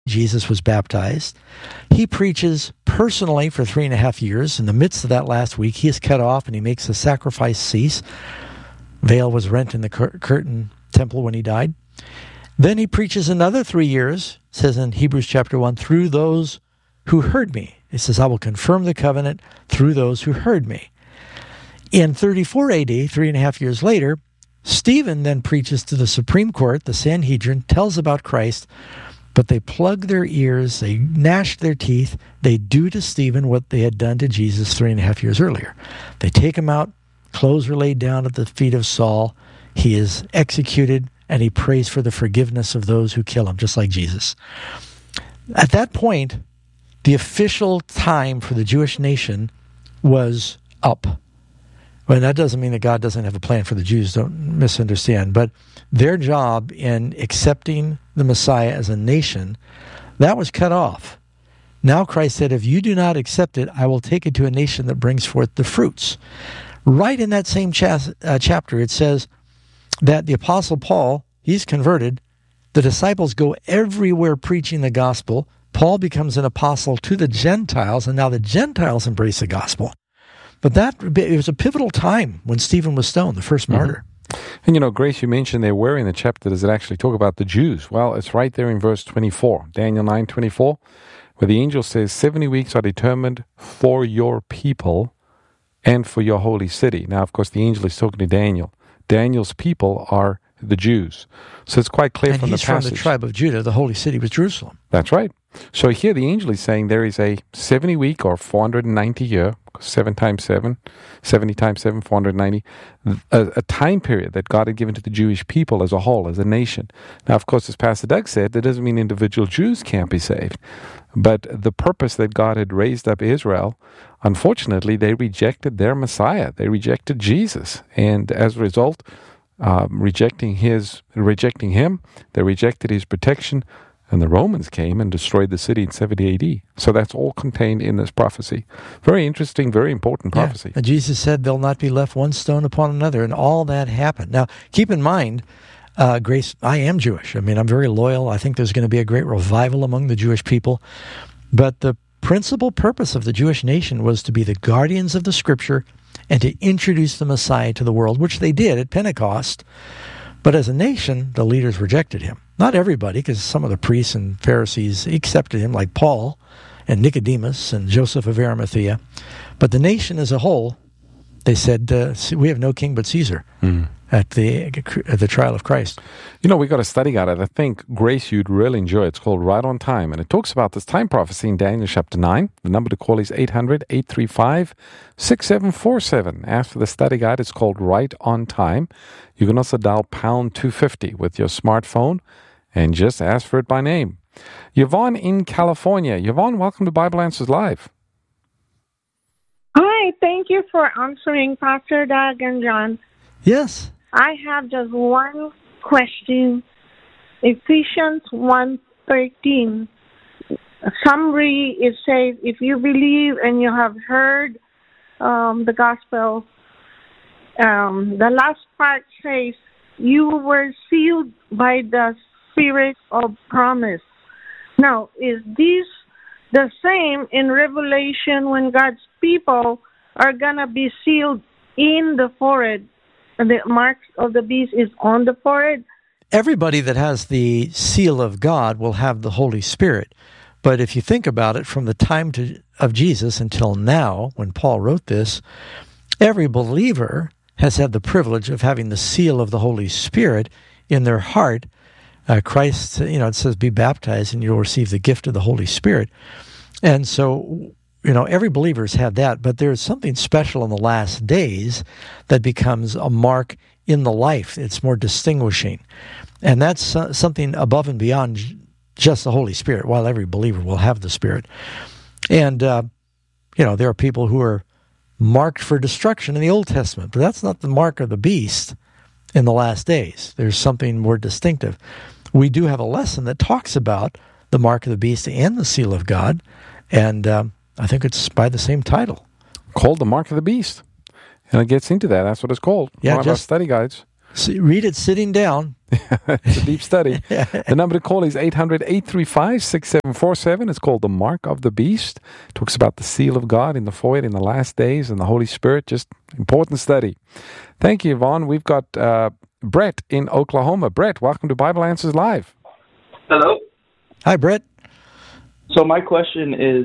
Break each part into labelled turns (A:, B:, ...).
A: Jesus was baptized. He preaches personally for 3.5 years. In the midst of that last week, he is cut off and he makes the sacrifice cease. Veil was rent in the curtain temple when he died. Then he preaches another 3 years, says in Hebrews chapter 1, through those who heard me. It says, I will confirm the covenant through those who heard me. In 34 AD, 3.5 years later, Stephen then preaches to the Supreme Court, the Sanhedrin, tells about Christ, but they plug their ears, they gnash their teeth, they do to Stephen what they had done to Jesus 3.5 years earlier. They take him out, clothes are laid down at the feet of Saul, he is executed, and he prays for the forgiveness of those who kill him, just like Jesus. At that point, the official time for the Jewish nation was up. Well, that doesn't mean that God doesn't have a plan for the Jews, don't misunderstand. But their job in accepting the Messiah as a nation, that was cut off. Now Christ said, if you do not accept it, I will take it to a nation that brings forth the fruits. Right in that same chapter, it says that the Apostle Paul, he's converted. The disciples go everywhere preaching the gospel. Paul becomes an apostle to the Gentiles, and now the Gentiles embrace the gospel. But it was a pivotal time when Stephen was stoned, the first martyr.
B: And Grace, you mentioned there where in the chapter does it actually talk about the Jews? Well, it's right there in verse 24, Daniel 9:24, where the angel says, 70 weeks are determined for your people and for your holy city. Now, of course, the angel is talking to Daniel. Daniel's people are the Jews. So it's quite clear from the passage.
A: And he's from the tribe of Judah. The holy city was Jerusalem.
B: That's right. So here the angel is saying there is a 70-week or 490 year, 7 times 7, 70 times 7, 490, a time period that God had given to the Jewish people as a whole, as a nation. Now, of course, as Pastor Doug said, that doesn't mean individual Jews can't be saved. But the purpose that God had raised up Israel, unfortunately, they rejected their Messiah. They rejected Jesus. And as a result, rejecting him, they rejected his protection. And the Romans came and destroyed the city in 70 AD. So that's all contained in this prophecy. Very interesting, very important prophecy.
A: Yeah. And Jesus said, there'll not be left one stone upon another, and all that happened. Now, keep in mind, Grace, I am Jewish. I mean, I'm very loyal. I think there's going to be a great revival among the Jewish people. But the principal purpose of the Jewish nation was to be the guardians of the Scripture and to introduce the Messiah to the world, which they did at Pentecost. But as a nation, the leaders rejected him. Not everybody, because some of the priests and Pharisees accepted him, like Paul and Nicodemus and Joseph of Arimathea. But the nation as a whole, they said, we have no king but Caesar at the trial of Christ.
B: We got a study guide that I think, Grace, you'd really enjoy. It's called Right on Time. And it talks about this time prophecy in Daniel chapter 9. The number to call is 800-835-6747. As for the study guide, it's called Right on Time. You can also dial pound 250 with your smartphone and just ask for it by name. Yvonne in California. Yvonne, welcome to Bible Answers Live.
C: Hi, thank you for answering, Pastor Doug and John.
A: Yes.
C: I have just one question. Ephesians 1:13. Summary, it says, if you believe and you have heard the gospel, the last part says, you were sealed by the Spirit of promise. Now, is this the same in Revelation when God's people are going to be sealed in the forehead? And the mark of the beast is on the forehead?
A: Everybody that has the seal of God will have the Holy Spirit. But if you think about it, from the time of Jesus until now, when Paul wrote this, every believer has had the privilege of having the seal of the Holy Spirit in their heart. Christ, it says, be baptized and you'll receive the gift of the Holy Spirit. And so, every believer's had that, but there's something special in the last days that becomes a mark in the life. It's more distinguishing. And that's something above and beyond just the Holy Spirit, while every believer will have the Spirit. And, there are people who are marked for destruction in the Old Testament, but that's not the mark of the beast in the last days. There's something more distinctive. We do have a lesson that talks about the mark of the beast and the seal of God, and I think it's by the same title.
B: Called the Mark of the Beast. And it gets into that. That's what it's called.
A: Yeah,
B: One of our study guides.
A: Read it sitting down.
B: It's a deep study. The number to call is 800-835-6747. It's called The Mark of the Beast. It talks about the seal of God in the forehead in the last days and the Holy Spirit. Just important study. Thank you, Yvonne. We've got Brett in Oklahoma. Brett, welcome to Bible Answers Live.
D: Hello.
A: Hi, Brett.
D: So my question is,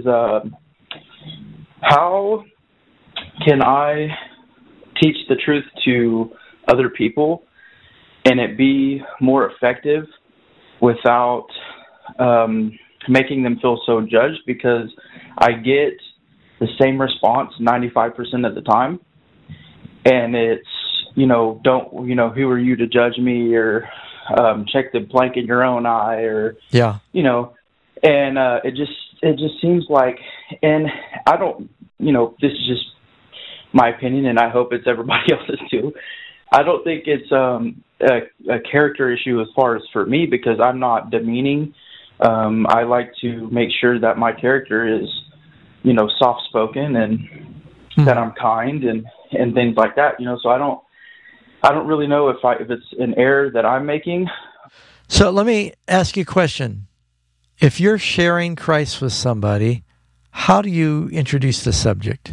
D: how can I teach the truth to other people and it be more effective without making them feel so judged? Because I get the same response 95% of the time, and it's, who are you to judge me, or check the plank in your own eye, or and it just seems like, and I don't, this is just my opinion, and I hope it's everybody else's too. I don't think it's a character issue as far as for me, because I'm not demeaning. I like to make sure that my character is, soft-spoken and that I'm kind and things like that. So I don't really know if it's an error that I'm making.
A: So let me ask you a question. If you're sharing Christ with somebody, how do you introduce the subject?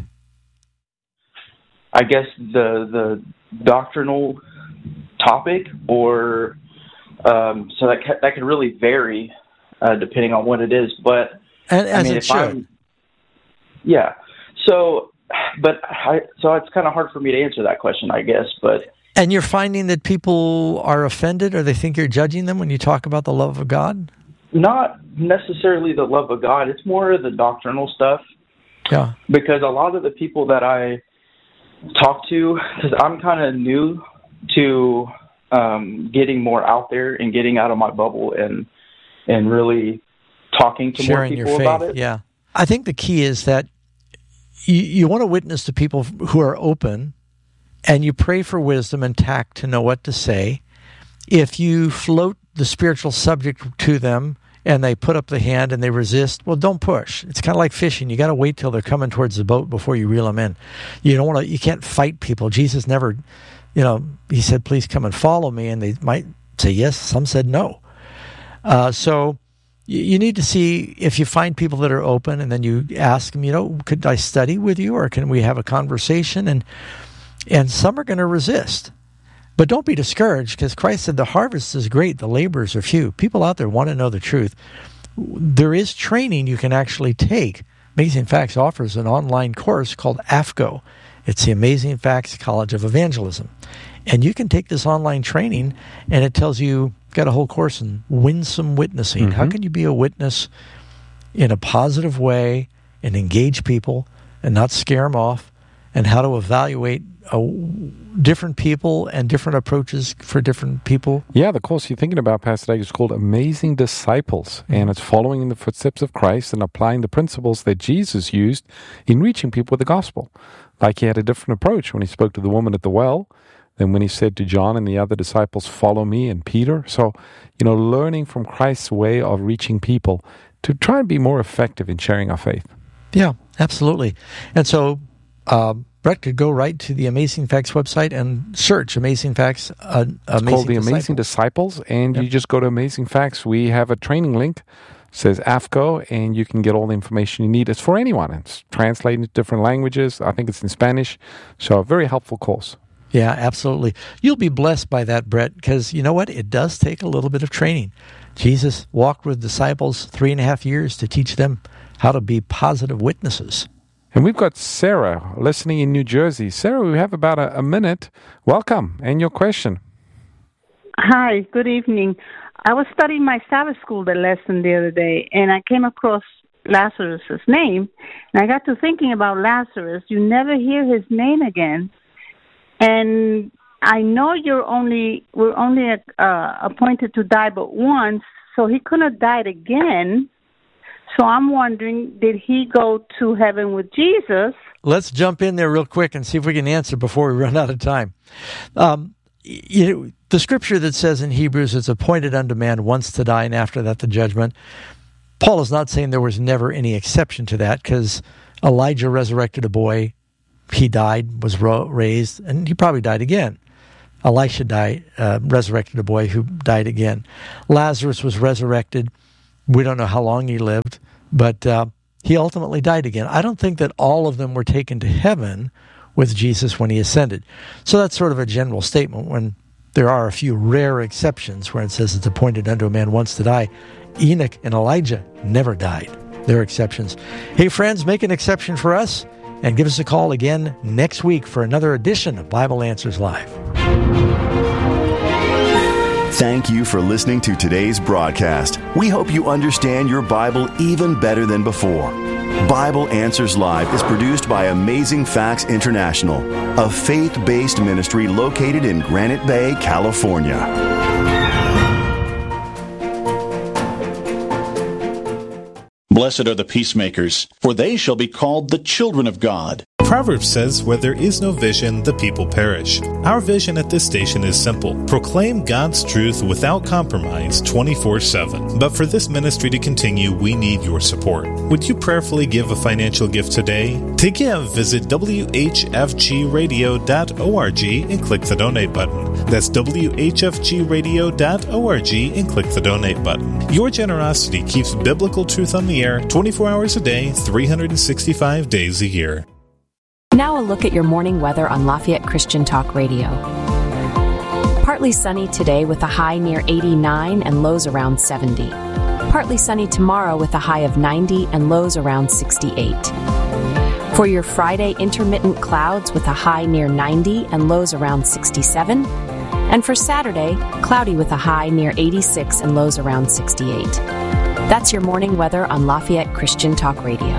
D: I guess the doctrinal topic, or so that can really vary depending on what it is. But it should. So it's kind of hard for me to answer that question, I guess.
A: And you're finding that people are offended, or they think you're judging them when you talk about the love of God?
D: Not necessarily the love of God. It's more the doctrinal stuff.
A: Yeah.
D: Because a lot of the people that I talk to, because I'm kind of new to getting more out there and getting out of my bubble and really talking to
A: sharing
D: more people
A: your faith,
D: about it.
A: Yeah. I think the key is that you want to witness to people who are open, and you pray for wisdom and tact to know what to say. If you float the spiritual subject to them and they put up the hand and they resist, well, don't push. It's kind of like fishing. You got to wait till they're coming towards the boat before you reel them in. You can't fight people. Jesus never, he said, please come and follow me. And they might say yes. Some said no. So you need to see if you find people that are open, and then you ask them, could I study with you, or can we have a conversation? And some are going to resist. But don't be discouraged, because Christ said the harvest is great, the laborers are few. People out there want to know the truth. There is training you can actually take. Amazing Facts offers an online course called AFCO. It's the Amazing Facts College of Evangelism. And you can take this online training, and it tells you, got a whole course in winsome witnessing. How can you be a witness in a positive way and engage people and not scare them off, and how to evaluate different people and different approaches for different people.
B: Yeah, the course you're thinking about, Pastor Dag, is called Amazing Disciples, and it's following in the footsteps of Christ and applying the principles that Jesus used in reaching people with the gospel. Like, he had a different approach when he spoke to the woman at the well than when he said to John and the other disciples, follow me, and Peter. So, learning from Christ's way of reaching people to try and be more effective in sharing our faith.
A: Yeah, absolutely. And so Brett could go right to the Amazing Facts website and search Amazing Facts.
B: It's called the Amazing Disciples, and you just go to Amazing Facts. We have a training link, says AFCO, and you can get all the information you need. It's for anyone. It's translated into different languages. I think it's in Spanish. So a very helpful course.
A: Yeah, absolutely. You'll be blessed by that, Brett, because you know what? It does take a little bit of training. Jesus walked with disciples 3.5 years to teach them how to be positive witnesses.
B: And we've got Sarah listening in New Jersey. Sarah, we have about a minute. Welcome, and your question.
E: Hi, good evening. I was studying my Sabbath school lesson the other day, and I came across Lazarus' name, and I got to thinking about Lazarus. You never hear his name again. And I know we're only appointed to die but once, so he couldn't have died again. So I'm wondering, did he go to heaven with Jesus?
A: Let's jump in there real quick and see if we can answer before we run out of time. The scripture that says in Hebrews, it's appointed unto man once to die, and after that the judgment. Paul is not saying there was never any exception to that, because Elijah resurrected a boy. He died, was raised, and he probably died again. Elisha resurrected a boy who died again. Lazarus was resurrected. We don't know how long he lived, but he ultimately died again. I don't think that all of them were taken to heaven with Jesus when he ascended. So that's sort of a general statement when there are a few rare exceptions where it says it's appointed unto a man once to die. Enoch and Elijah never died. They're exceptions. Hey, friends, make an exception for us and give us a call again next week for another edition of Bible Answers Live.
F: Thank you for listening to today's broadcast. We hope you understand your Bible even better than before. Bible Answers Live is produced by Amazing Facts International, a faith-based ministry located in Granite Bay, California.
G: Blessed are the peacemakers, for they shall be called the children of God.
H: Proverbs says, where there is no vision, the people perish. Our vision at this station is simple. Proclaim God's truth without compromise 24/7. But for this ministry to continue, we need your support. Would you prayerfully give a financial gift today? To give, visit whfgradio.org and click the donate button. That's whfgradio.org and click the donate button. Your generosity keeps biblical truth on the air 24 hours a day, 365 days a year.
I: Now a look at your morning weather on Lafayette Christian Talk Radio. Partly sunny today with a high near 89 and lows around 70. Partly sunny tomorrow with a high of 90 and lows around 68. For your Friday, intermittent clouds with a high near 90 and lows around 67. And for Saturday, cloudy with a high near 86 and lows around 68. That's your morning weather on Lafayette Christian Talk Radio.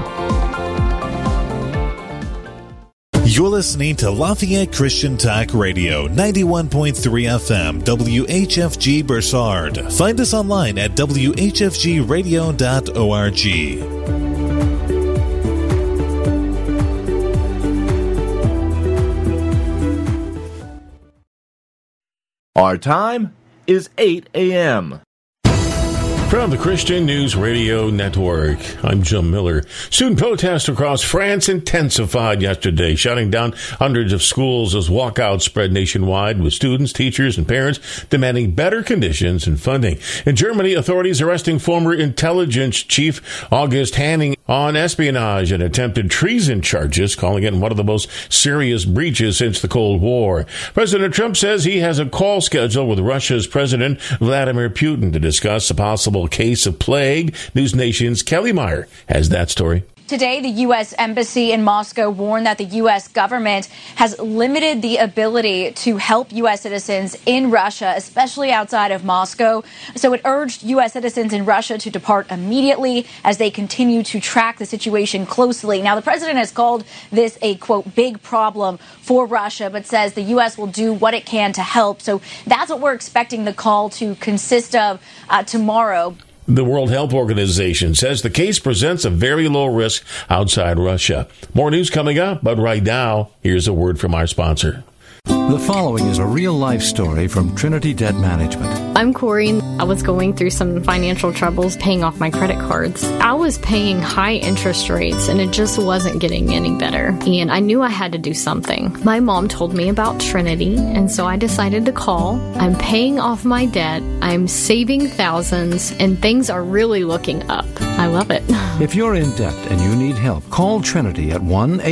H: You're listening to Lafayette Christian Talk Radio, 91.3 FM, WHFG Bursard. Find us online at whfgradio.org.
J: Our time is 8 a.m.
K: From the Christian News Radio Network, I'm Jim Miller. Student protests across France intensified yesterday, shutting down hundreds of schools as walkouts spread nationwide, with students, teachers, and parents demanding better conditions and funding. In Germany, authorities arresting former intelligence chief August Hanning on espionage and attempted treason charges, calling it one of the most serious breaches since the Cold War. President Trump says he has a call scheduled with Russia's President Vladimir Putin to discuss a possible case of plague. News Nation's Kelly Meyer has that story.
L: Today, the U.S. Embassy in Moscow warned that the U.S. government has limited the ability to help U.S. citizens in Russia, especially outside of Moscow. So it urged U.S. citizens in Russia to depart immediately as they continue to track the situation closely. Now, the president has called this a, quote, big problem for Russia, but says the U.S. will do what it can to help. So that's what we're expecting the call to consist of tomorrow.
K: The World Health Organization says the case presents a very low risk outside Russia. More news coming up, but right now, here's a word from our sponsor.
M: The following is a real-life story from Trinity Debt Management.
N: I'm Corey. I was going through some financial troubles paying off my credit cards. I was paying high interest rates, and it just wasn't getting any better. And I knew I had to do something. My mom told me about Trinity, and so I decided to call. I'm paying off my debt. I'm saving thousands, and things are really looking up. I love it.
M: If you're in debt and you need help, call Trinity at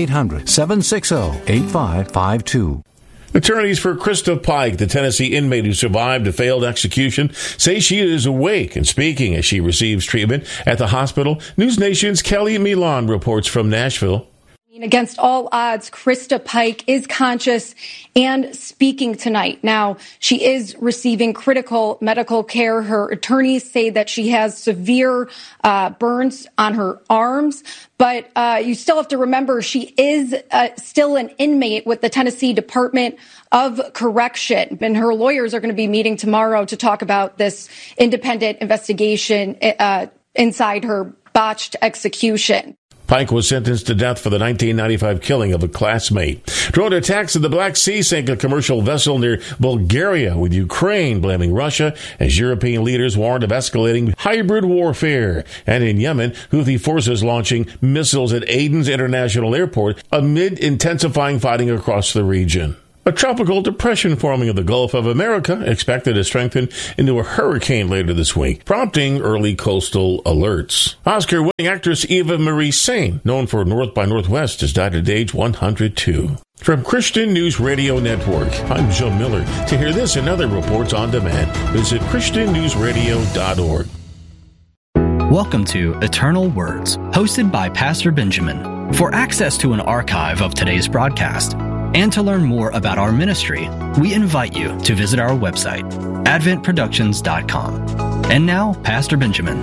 M: 1-800-760-8552.
K: Attorneys for Krista Pike, the Tennessee inmate who survived a failed execution, say she is awake and speaking as she receives treatment at the hospital. News Nation's Kelly Milan reports from Nashville.
O: Against all odds, Krista Pike is conscious and speaking tonight. Now, she is receiving critical medical care. Her attorneys say that she has severe burns on her arms. But you still have to remember she is still an inmate with the Tennessee Department of Correction. And her lawyers are going to be meeting tomorrow to talk about this independent investigation inside her botched execution.
K: Pike was sentenced to death for the 1995 killing of a classmate. Drone attacks in the Black Sea sank a commercial vessel near Bulgaria, with Ukraine blaming Russia as European leaders warned of escalating hybrid warfare. And in Yemen, Houthi forces launching missiles at Aden's International Airport amid intensifying fighting across the region. A tropical depression forming in the Gulf of America expected to strengthen into a hurricane later this week, prompting early coastal alerts. Oscar-winning actress Eva Marie Saint, known for North by Northwest, has died at age 102. From Christian News Radio Network, I'm Jim Miller. To hear this and other reports on demand, visit ChristianNewsRadio.org.
P: Welcome to Eternal Words, hosted by Pastor Benjamin. For access to an archive of today's broadcast, and to learn more about our ministry, we invite you to visit our website, adventproductions.com. And now, Pastor Benjamin.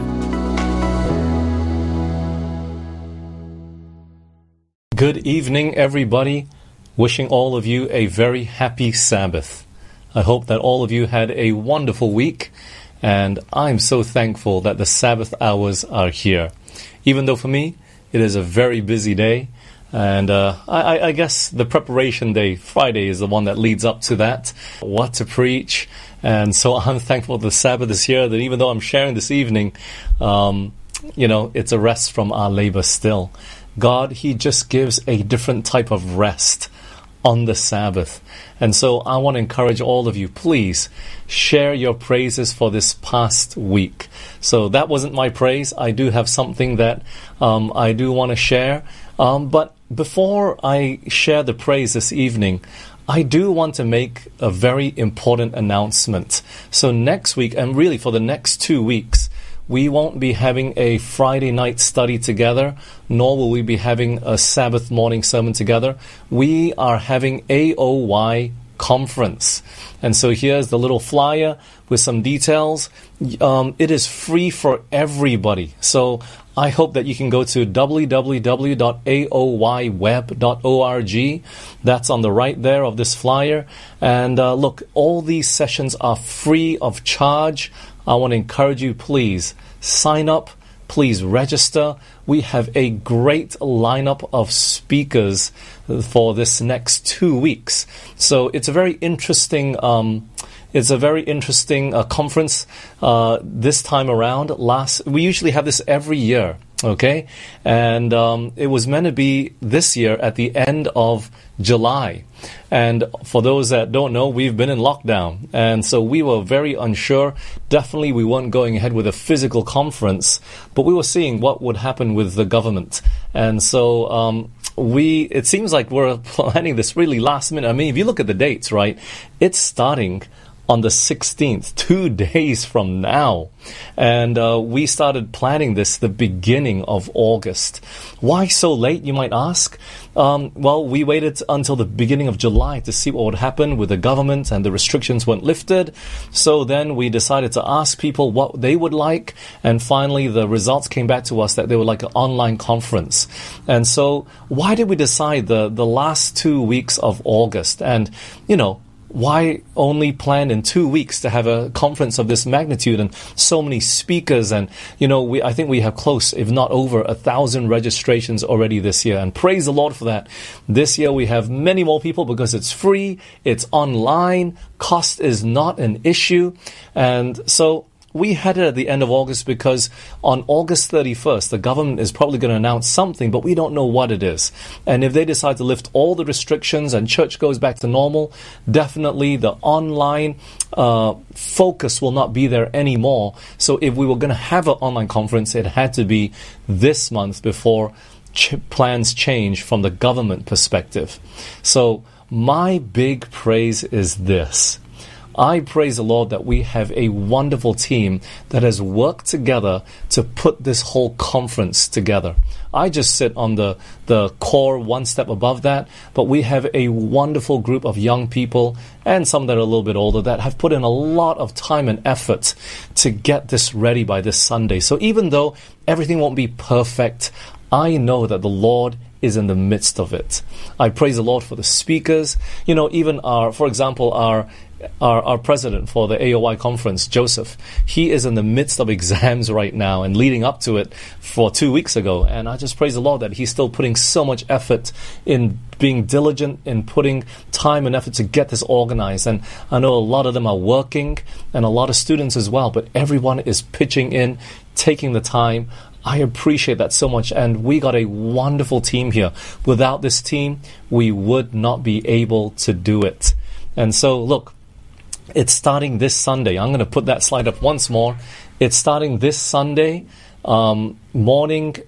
Q: Good evening, everybody. Wishing all of you a very happy Sabbath. I hope that all of you had a wonderful week, and I'm so thankful that the Sabbath hours are here. Even though for me, it is a very busy day, and I guess the preparation day, Friday, is the one that leads up to that, what to preach. And so I'm thankful the Sabbath is here, that even though I'm sharing this evening, it's a rest from our labor still. God, He just gives a different type of rest on the Sabbath. And so I want to encourage all of you, please share your praises for this past week. So that wasn't my praise. I do have something that I do want to share. But before I share the praise this evening, I do want to make a very important announcement. So next week, and really for the next 2 weeks, we won't be having a Friday night study together, nor will we be having a Sabbath morning sermon together. We are having AOY conference. And so here's the little flyer with some details. It is free for everybody. So I hope that you can go to www.aoyweb.org. That's on the right there of this flyer. And look, all these sessions are free of charge. I want to encourage you, please sign up, please register. We have a great lineup of speakers for this next 2 weeks. So it's a very interesting conference this time around. We usually have this every year, okay? And it was meant to be this year at the end of July. And for those that don't know, we've been in lockdown. And so we were very unsure. Definitely we weren't going ahead with a physical conference, but we were seeing what would happen with the government. And so it seems like we're planning this really last minute. I mean, if you look at the dates, right, it's starting on the 16th, 2 days from now. And we started planning this the beginning of August. Why so late, you might ask? Well, we waited until the beginning of July to see what would happen with the government, and the restrictions weren't lifted. So then we decided to ask people what they would like, and finally the results came back to us that they would like an online conference. And so why did we decide the last 2 weeks of August? And, why only plan in 2 weeks to have a conference of this magnitude and so many speakers? And, I think we have close, if not over, 1,000 registrations already this year. And praise the Lord for that. This year we have many more people because it's free, it's online, cost is not an issue. And so we had it at the end of August because on August 31st, the government is probably going to announce something, but we don't know what it is. And if they decide to lift all the restrictions and church goes back to normal, definitely the online focus will not be there anymore. So if we were going to have an online conference, it had to be this month before plans change from the government perspective. So my big praise is this. I praise the Lord that we have a wonderful team that has worked together to put this whole conference together. I just sit on the core one step above that, but we have a wonderful group of young people and some that are a little bit older that have put in a lot of time and effort to get this ready by this Sunday. So even though everything won't be perfect, I know that the Lord is in the midst of it. I praise the Lord for the speakers. Even for example, our president for the AOY conference, Joseph, he is in the midst of exams right now and leading up to it for 2 weeks ago. And I just praise the Lord that he's still putting so much effort in being diligent, in putting time and effort to get this organized. And I know a lot of them are working and a lot of students as well, but everyone is pitching in, taking the time. I appreciate that so much, and we got a wonderful team here. Without this team, we would not be able to do it. And so, look, it's starting this Sunday. I'm going to put that slide up once more. It's starting this Sunday morning